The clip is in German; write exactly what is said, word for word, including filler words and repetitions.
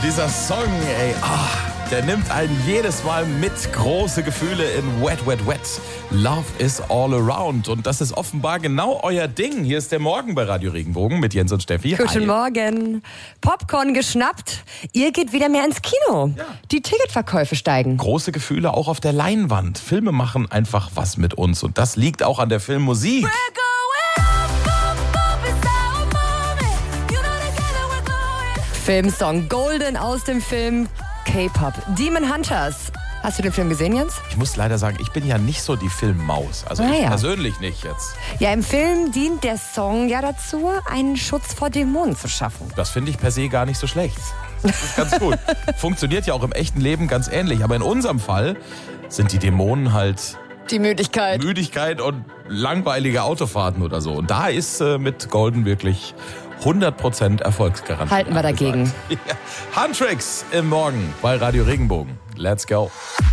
Und dieser Song, ey, ah, der nimmt einen jedes Mal mit. Große Gefühle in Wet, Wet, Wet. Love is all around. Und das ist offenbar genau euer Ding. Hier ist der Morgen bei Radio Regenbogen mit Jens und Steffi. Guten Hi. Morgen. Popcorn geschnappt. Ihr geht wieder mehr ins Kino. Ja. Die Ticketverkäufe steigen. Große Gefühle auch auf der Leinwand. Filme machen einfach was mit uns. Und das liegt auch an der Filmmusik. Filmsong Golden aus dem Film K-Pop Demon Hunters. Hast du den Film gesehen, Jens? Ich muss leider sagen, ich bin ja nicht so die Filmmaus. Also ich Ah, ja. persönlich nicht jetzt. Ja, im Film dient der Song ja dazu, einen Schutz vor Dämonen zu schaffen. Das finde ich per se gar nicht so schlecht. Das ist ganz gut. Funktioniert ja auch im echten Leben ganz ähnlich. Aber in unserem Fall sind die Dämonen halt Die Müdigkeit. Müdigkeit und langweilige Autofahrten oder so. Und da ist äh, mit Golden wirklich hundert Prozent Erfolgsgarantie. Halten wir dagegen. Ja. Handtricks im Morgen bei Radio Regenbogen. Let's go.